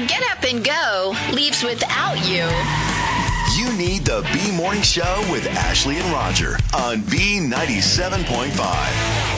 Get Up and Go leaves without you. You need the B Morning Show with Ashley and Roger on B97.5.